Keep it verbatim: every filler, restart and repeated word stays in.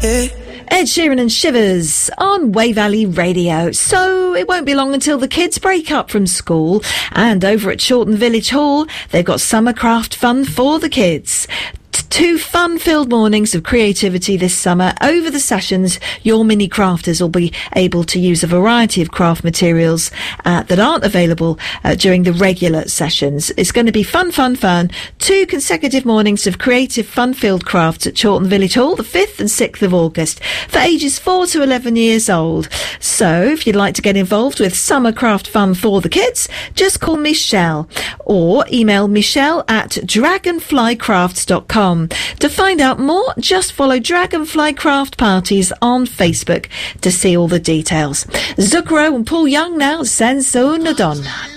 Ed Sheeran and Shivers on Way Valley Radio. So it won't be long until the kids break up from school, and over at Chawton Village Hall they've got summer craft fun for the kids. Two fun-filled mornings of creativity this summer. Over the sessions, your mini crafters will be able to use a variety of craft materials uh, that aren't available uh, during the regular sessions. It's going to be fun, fun, fun. Two consecutive mornings of creative, fun-filled crafts at Chawton Village Hall, the fifth and sixth of August, for ages four to eleven years old. So, if you'd like to get involved with summer craft fun for the kids, just call Michelle or email Michelle at dragonfly crafts dot com. To find out more, just follow Dragonfly Craft Parties on Facebook to see all the details. Zucchero and Paul Young now, Senso Nadon.